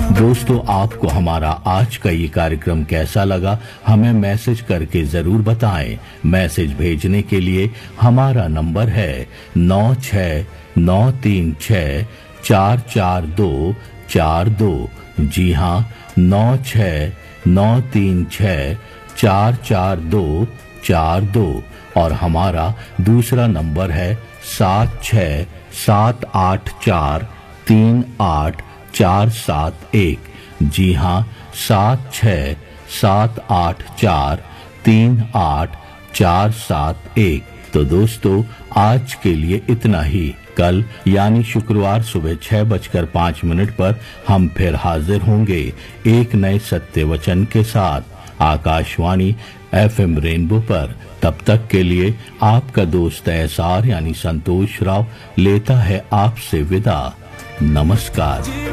दोस्तों, आपको हमारा आज का ये कार्यक्रम कैसा लगा हमें मैसेज करके जरूर बताएं। मैसेज भेजने के लिए हमारा नंबर है 9693644242। जी हाँ, 9693644242। और हमारा दूसरा नंबर है 7678438471। जी हाँ, 7678438471। तो दोस्तों, आज के लिए इतना ही। कल यानी शुक्रवार सुबह 6:05 पर हम फिर हाजिर होंगे एक नए सत्य वचन के साथ आकाशवाणी FM रेनबो पर। तब तक के लिए आपका दोस्त एसआर यानी संतोष राव लेता है आपसे विदा। नमस्कार।